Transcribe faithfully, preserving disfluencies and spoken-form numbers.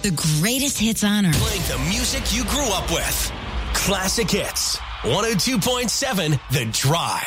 The greatest hits on Earth. Playing the music you grew up with. Classic Hits. one oh two point seven The Drive.